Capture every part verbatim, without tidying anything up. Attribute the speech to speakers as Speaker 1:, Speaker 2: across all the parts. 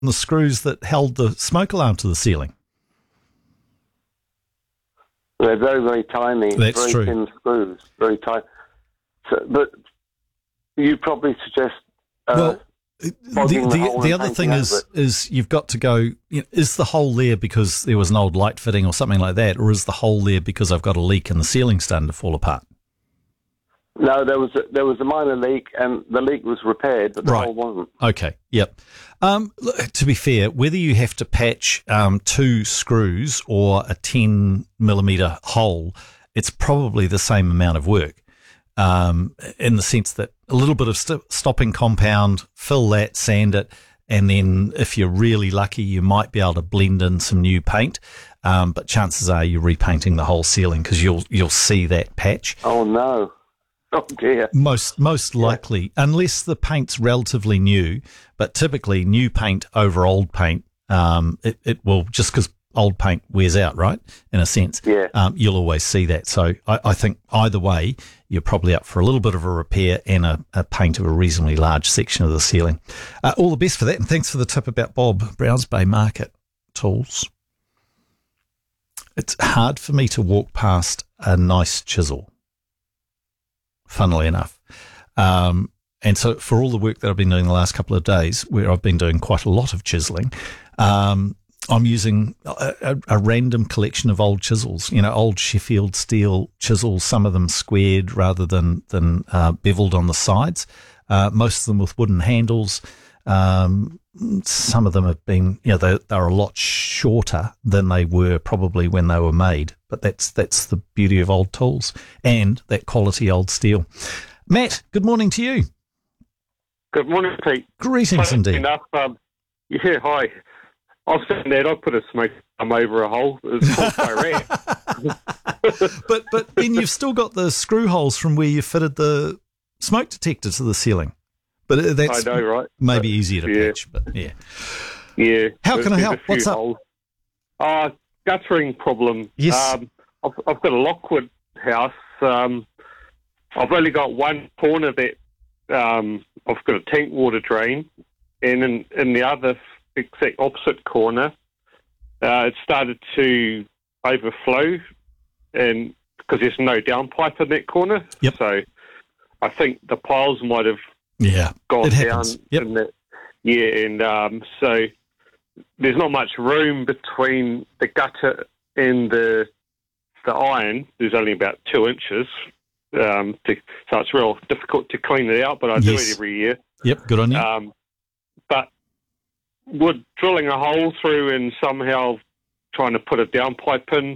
Speaker 1: the screws that held the smoke alarm to the ceiling.
Speaker 2: They're very, very tiny.
Speaker 1: That's
Speaker 2: very
Speaker 1: true.
Speaker 2: thin screws, very tight. So, but you probably suggest. Uh,
Speaker 1: Well, the
Speaker 2: plugging
Speaker 1: the,
Speaker 2: hole
Speaker 1: the
Speaker 2: and
Speaker 1: other thing
Speaker 2: painting
Speaker 1: is
Speaker 2: over it.
Speaker 1: is you've got to go. You know, is the hole there because there was an old light fitting or something like that, or is the hole there because I've got a leak and the ceiling's starting to fall apart?
Speaker 2: No, there was a, there was a minor leak, and the leak was repaired, but the
Speaker 1: Right.
Speaker 2: hole wasn't.
Speaker 1: Okay, yep. Um, look, to be fair, whether you have to patch um, two screws or a ten millimeter hole, it's probably the same amount of work. Um, in the sense that a little bit of st- stopping compound, fill that, sand it, and then if you're really lucky, you might be able to blend in some new paint. Um, but chances are you're repainting the whole ceiling because you'll you'll see that patch.
Speaker 2: Oh no! Oh dear!
Speaker 1: Most most likely, unless the paint's relatively new, but typically new paint over old paint, um, it, it will, just because old paint wears out, right, in a sense,
Speaker 2: Yeah.
Speaker 1: um, you'll always see that. So I, I think either way, you're probably up for a little bit of a repair and a, a paint of a reasonably large section of the ceiling. Uh, all the best for that, and thanks for the tip about Bob, Browns Bay Market Tools. It's hard for me to walk past a nice chisel, funnily enough. Um, and so for all the work that I've been doing the last couple of days, where I've been doing quite a lot of chiseling, um, I'm using a, a, a random collection of old chisels, you know, old Sheffield steel chisels, some of them squared rather than, than uh, beveled on the sides, uh, most of them with wooden handles. Um, some of them have been, you know, they, they're a lot shorter than they were probably when they were made, but that's, that's the beauty of old tools and that quality old steel. Matt, good morning to you.
Speaker 3: Good morning, Pete.
Speaker 1: Greetings
Speaker 3: Funny
Speaker 1: indeed.
Speaker 3: Enough, um, yeah, hi. I've seen that. I put a smoke alarm over a hole. It's called Iran.
Speaker 1: but but then you've still got the screw holes from where you fitted the smoke detector to the ceiling. But uh, that's
Speaker 3: I know, right?
Speaker 1: maybe
Speaker 3: But,
Speaker 1: easier to
Speaker 3: yeah.
Speaker 1: patch. But yeah,
Speaker 3: Yeah.
Speaker 1: How
Speaker 3: there's-
Speaker 1: can I
Speaker 3: there's
Speaker 1: help?
Speaker 3: a few
Speaker 1: What's up?
Speaker 3: holes. Uh, guttering problem.
Speaker 1: Yes.
Speaker 3: Um, I've, I've got a Lockwood house. Um, I've only got one corner that um, I've got a tank water drain, and in, in the other exact opposite corner, uh, it started to overflow, and because there's no downpipe in that corner.
Speaker 1: Yep.
Speaker 3: So I think the piles might have
Speaker 1: yeah,
Speaker 3: gone
Speaker 1: it
Speaker 3: down.
Speaker 1: happens. Yep.
Speaker 3: In that, yeah, and um, so there's not much room between the gutter and the the iron. There's only about two inches, um, to, so it's real difficult to clean it out. But I do
Speaker 1: Yes.
Speaker 3: it every year.
Speaker 1: Yep, good on you.
Speaker 3: Um, but would drilling a hole through and somehow trying to put a downpipe in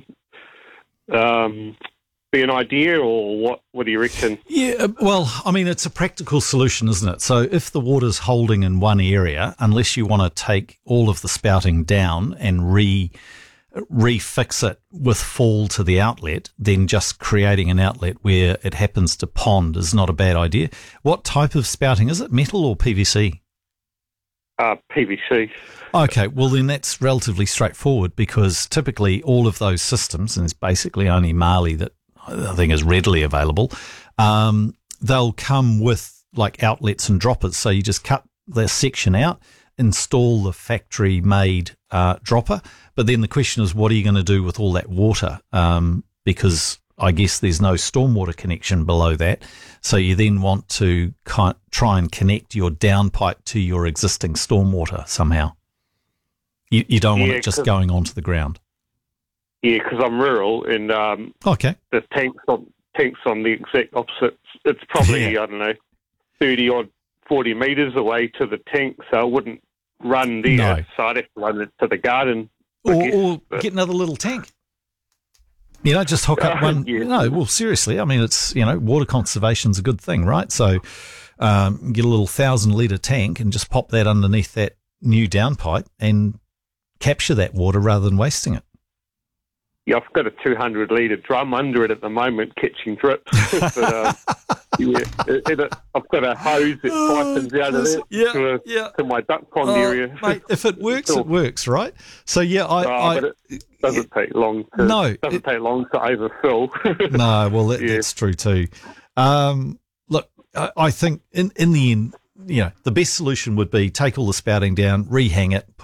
Speaker 3: um, be an idea, or what? What do you reckon?
Speaker 1: Yeah, uh, well, I mean, it's a practical solution, isn't it? So if the water's holding in one area, unless you want to take all of the spouting down and re refix it with fall to the outlet, then just creating an outlet where it happens to pond is not a bad idea. What type of spouting is it? Metal or P V C?
Speaker 3: Uh, P V C.
Speaker 1: Okay, well then that's relatively straightforward, because typically all of those systems, and it's basically only Marley that I think is readily available, um, they'll come with like outlets and droppers. So you just cut the section out, install the factory made uh, dropper. But then the question is, what are you going to do with all that water? Um, because I guess there's no stormwater connection below that. So you then want to ki- try and connect your downpipe to your existing stormwater somehow. You, you don't want
Speaker 3: Yeah,
Speaker 1: it just
Speaker 3: 'cause-
Speaker 1: going onto the ground.
Speaker 3: Yeah, because I'm rural, and um,
Speaker 1: Okay.
Speaker 3: the tanks on tanks on the exact opposite. It's probably
Speaker 1: Yeah.
Speaker 3: I don't know, thirty odd, forty meters away to the tank, so I wouldn't run there.
Speaker 1: No.
Speaker 3: So I'd have to run it to the garden. I
Speaker 1: Or,
Speaker 3: guess,
Speaker 1: or
Speaker 3: but-
Speaker 1: get another little tank. You know, just hook up
Speaker 3: Uh,
Speaker 1: one.
Speaker 3: yeah.
Speaker 1: No, well, seriously, I mean, it's, you know, water conservation's a good thing, right? So um, get a little thousand litre tank and just pop that underneath that new downpipe and capture that water rather than wasting it.
Speaker 3: Yeah, I've got a two hundred litre drum under it at the moment, catching drips. but, um, yeah, it, it, I've got a hose that tightens out of it
Speaker 1: Yeah,
Speaker 3: to, a,
Speaker 1: yeah.
Speaker 3: to my duck pond
Speaker 1: Oh,
Speaker 3: area.
Speaker 1: mate, if it works,
Speaker 3: Still-
Speaker 1: it works, right? So, yeah, I...
Speaker 3: Oh,
Speaker 1: I
Speaker 3: but it doesn't take long. To,
Speaker 1: No,
Speaker 3: doesn't
Speaker 1: it-
Speaker 3: take long to overfill.
Speaker 1: No, well, that,
Speaker 3: Yeah.
Speaker 1: that's true too. Um, look, I, I think in, in the end, you know, the best solution would be take all the spouting down, rehang it,